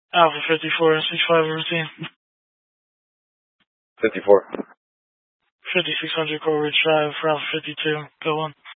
Alpha 54, 65 routine. 54. 5600 Coral Ridge Drive for Alpha 52. Go on.